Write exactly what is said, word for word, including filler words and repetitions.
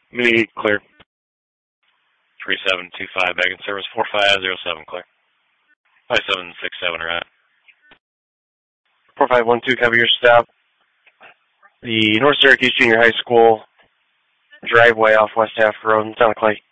Me, clear. three seven two five, back in service four five zero seven, clear. five seven six seven, right. four five one two, cover your stop. The North Syracuse Junior High School driveway off West Half Road in Town of Clay.